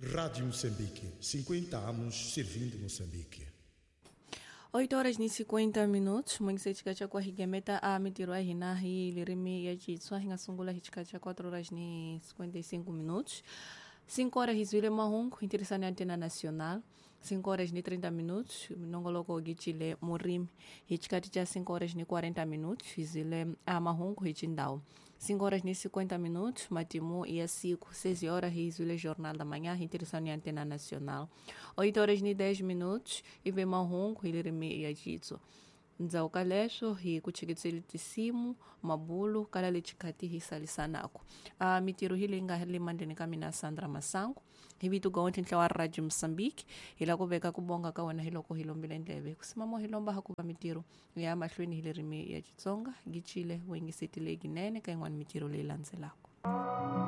Rádio Moçambique, 50 anos servindo Moçambique. 8 horas e 50 minutos, mwingi chikacha kwa higemeta a mitirwa hina hi lirimi ya jitswa hinga sungula hichikacha 4 horas e 55 minutos. 5 horas hizwile mahungu, interesani antena nacional. 5 horas e 30 minutos, nongoloko gichile murimi. Hichikati cha 5 horas e 40 minutos, hizile mahungu hichindao. 5 horas e 50 minutos, matimu ya siku. 6 horas hizwile jornal da manhã, interessani antena nacional. 8 horas e 10 minutos, ive mahungu hilirimi ya jitso. Nzau kalesho hi kuchikitsili tisimu mabulu kala lichikati hisalisanako. Mitiru hili nga hili mandeni kamina Sandra Masango. Hivi tugaonti nitla wa Radio Msambiki. Hila kubeka kubonga kawana hiloko hilombile ndebe. Kusimamo hilomba hakuwa mitiru. Ya mashweni hilirimi ya jitsonga. Gichile wengi sitile ginene kaingwan mitiru lilanzelako.